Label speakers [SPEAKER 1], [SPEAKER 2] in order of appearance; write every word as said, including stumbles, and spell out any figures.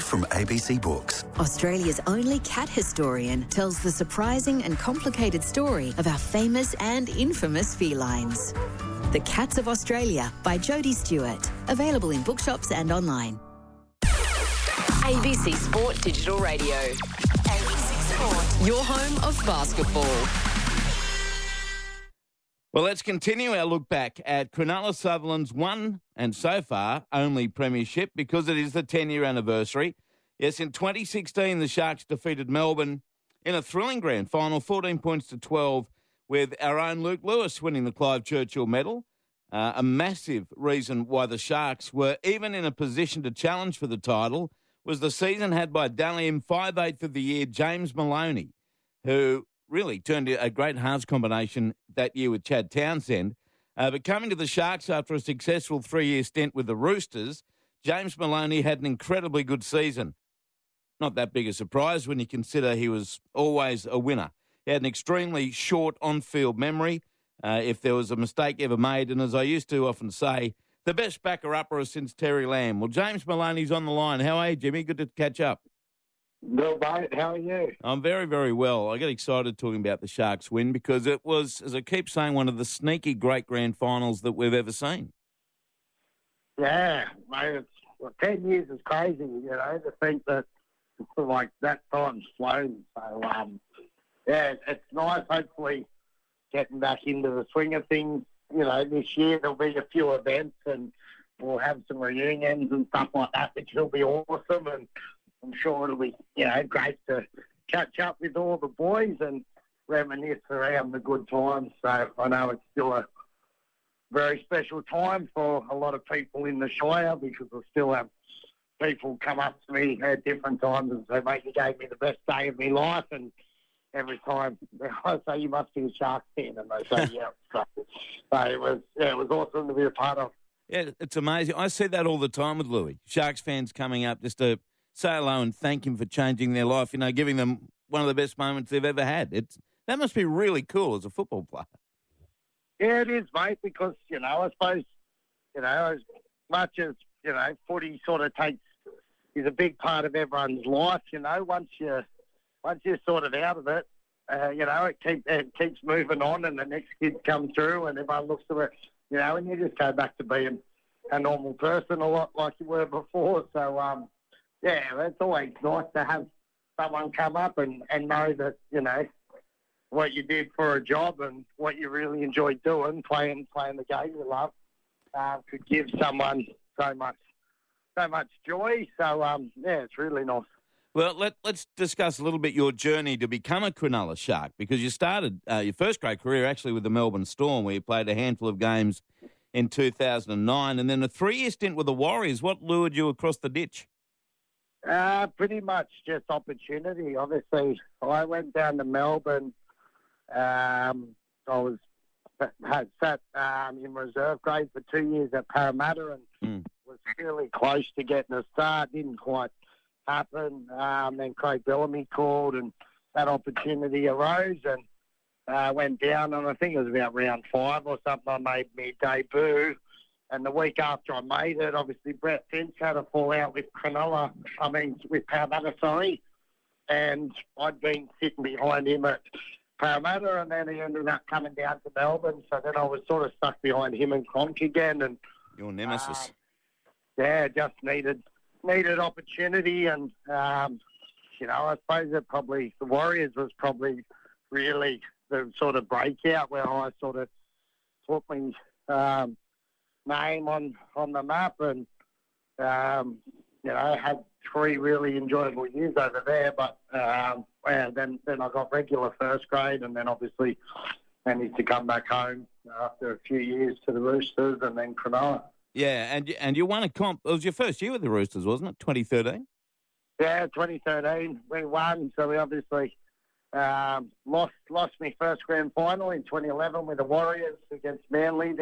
[SPEAKER 1] from A B C Books.
[SPEAKER 2] Australia's only cat historian tells the surprising and complicated story of our famous and infamous felines. The Cats of Australia by Jodie Stewart. Available in bookshops and online.
[SPEAKER 3] A B C Sport Digital Radio. A B C Sport. Your home of basketball.
[SPEAKER 4] Well, let's continue our look back at Cronulla Sutherland's one, and so far, only premiership, because it is the ten-year anniversary. Yes, in twenty sixteen, the Sharks defeated Melbourne in a thrilling grand final, fourteen points to twelve, with our own Luke Lewis winning the Clive Churchill medal. Uh, a massive reason why the Sharks were even in a position to challenge for the title was the season had by Dally M five-eighth of the year, James Maloney, who really turned a great halves combination that year with Chad Townsend. Uh, but coming to the Sharks after a successful three-year stint with the Roosters, James Maloney had an incredibly good season. Not that big a surprise when you consider he was always a winner. He had an extremely short on-field memory uh, if there was a mistake ever made. And as I used to often say, the best backer-upper since Terry Lamb. Well, James Maloney's on the line. How are you, Jimmy? Good to catch up.
[SPEAKER 5] Well, mate, how are you?
[SPEAKER 4] I'm very, very well. I get excited talking about the Sharks win because it was, as I keep saying, one of the sneaky great grand finals that we've ever seen.
[SPEAKER 5] Yeah, mate, it's, well, ten years is crazy, you know, to think that, like, that time's flown. So, um, yeah, it's nice, hopefully, getting back into the swing of things. You know, this year there'll be a few events and we'll have some reunions and stuff like that, which will be awesome. And I'm sure it'll be, you know, great to catch up with all the boys and reminisce around the good times. So I know it's still a very special time for a lot of people in the Shire because I still have people come up to me at different times and say, mate, you gave me the best day of my life. And every time I say, you must be a Sharks fan. And they say, yeah. So, so it was, yeah, it was awesome to be a part of.
[SPEAKER 4] Yeah, it's amazing. I see that all the time with Louis. Sharks fans coming up just to say hello and thank him for changing their life, you know, giving them one of the best moments they've ever had. It's That must be really cool as a football player.
[SPEAKER 5] Yeah, it is, mate, because, you know, I suppose, you know, as much as, you know, footy sort of takes, is a big part of everyone's life, you know, once, you, once you're sort of out of it, uh, you know, it, keep, it keeps moving on and the next kids come through and everyone looks at it, you know, and you just go back to being a normal person a lot like you were before. So, um, yeah, it's always nice to have someone come up and, and know that, you know, what you did for a job and what you really enjoyed doing, playing playing the game you love, uh, could give someone so much so much joy. So, um, yeah, it's really nice.
[SPEAKER 4] Well, let, let's discuss a little bit your journey to become a Cronulla Shark, because you started uh, your first great career actually with the Melbourne Storm, where you played a handful of games in two thousand nine, and then a three-year stint with the Warriors. What lured you across the ditch?
[SPEAKER 5] Uh, pretty much just opportunity. Obviously, I went down to Melbourne. Um, I was had sat um, in reserve grade for two years at Parramatta and mm. was really close to getting a start. Didn't quite happen. Um, then Craig Bellamy called and that opportunity arose and uh, went down. And I think it was about round five or something. I made my debut. And the week after I made it, obviously Brett Finch had a fallout with Cronulla, I mean with Parramatta, sorry. And I'd been sitting behind him at Parramatta, and then he ended up coming down to Melbourne. So then I was sort of stuck behind him and Cronk again. And
[SPEAKER 4] your nemesis.
[SPEAKER 5] Um, yeah, just needed needed opportunity. And, um, you know, I suppose that probably the Warriors was probably really the sort of breakout where I sort of put my um, name on, on the map and, um, you know, had three really enjoyable years over there. But um, and then, then I got regular first grade and then obviously managed to come back home after a few years to the Roosters and then Cronulla.
[SPEAKER 4] Yeah, and, and you won a comp. It was your first year with the Roosters, wasn't it, twenty thirteen?
[SPEAKER 5] Yeah, twenty thirteen. We won, so we obviously um, lost, lost my first grand final in twenty eleven with the Warriors against Manly.